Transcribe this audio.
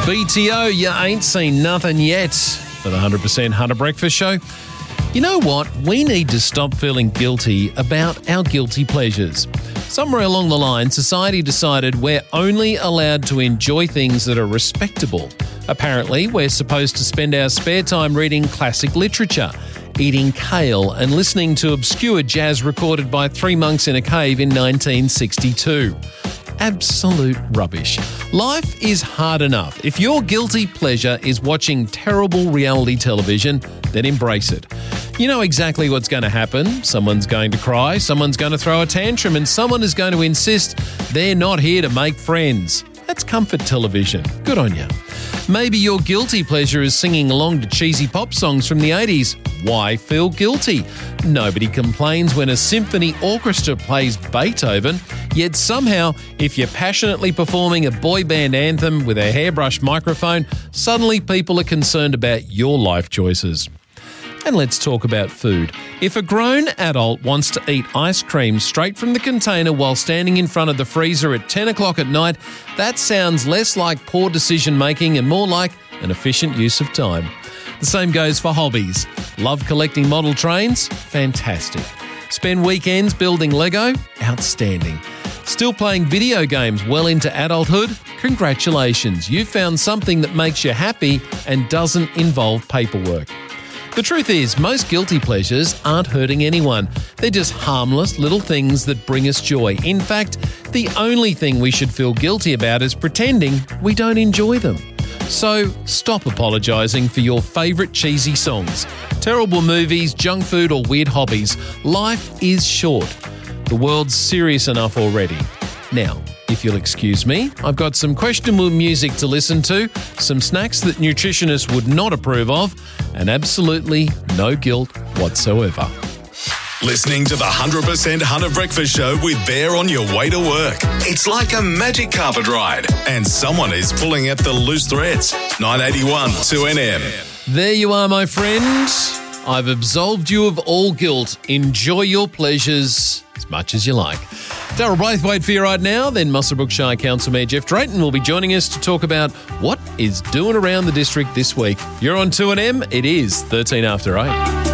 BTO, you ain't seen nothing yet for the 100% Hunter Breakfast Show. You know what? We need to stop feeling guilty about our guilty pleasures. Somewhere along the line, society decided we're only allowed to enjoy things that are respectable. Apparently, we're supposed to spend our spare time reading classic literature, eating kale and listening to obscure jazz recorded by three monks in a cave in 1962. Absolute rubbish. Life is hard enough. If your guilty pleasure is watching terrible reality television, then embrace it. You know exactly what's going to happen. Someone's going to cry, someone's going to throw a tantrum, and someone is going to insist they're not here to make friends. That's comfort television. Good on you. Maybe your guilty pleasure is singing along to cheesy pop songs from the 80s. Why feel guilty? Nobody complains when a symphony orchestra plays Beethoven, yet somehow, if you're passionately performing a boy band anthem with a hairbrush microphone, suddenly people are concerned about your life choices. And let's talk about food. If a grown adult wants to eat ice cream straight from the container while standing in front of the freezer at 10 o'clock at night, that sounds less like poor decision making and more like an efficient use of time. The same goes for hobbies. Love collecting model trains? Fantastic. Spend weekends building Lego? Outstanding. Still playing video games well into adulthood? Congratulations, you found something that makes you happy and doesn't involve paperwork. The truth is, most guilty pleasures aren't hurting anyone. They're just harmless little things that bring us joy. In fact, the only thing we should feel guilty about is pretending we don't enjoy them. So stop apologising for your favourite cheesy songs, terrible movies, junk food or weird hobbies. Life is short. The world's serious enough already. Now, if you'll excuse me, I've got some questionable music to listen to, some snacks that nutritionists would not approve of, and absolutely no guilt whatsoever. Listening to the 100% Hunter Breakfast Show with Bear on your way to work. It's like a magic carpet ride, and someone is pulling at the loose threads. 981 2NM. There you are, my friends. I've absolved you of all guilt. Enjoy your pleasures as much as you like. Daryl Braithwaite for you right now, then Muswellbrook Shire Council Mayor Jeff Drayton will be joining us to talk about what is doing around the district this week. You're on 2NM. It is 13 after 8.